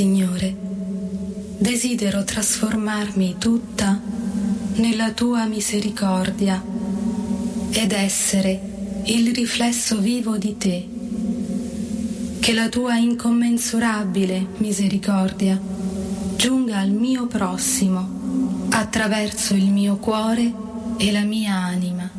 Signore, desidero trasformarmi tutta nella tua misericordia ed essere il riflesso vivo di te. Che la tua incommensurabile misericordia giunga al mio prossimo attraverso il mio cuore e la mia anima.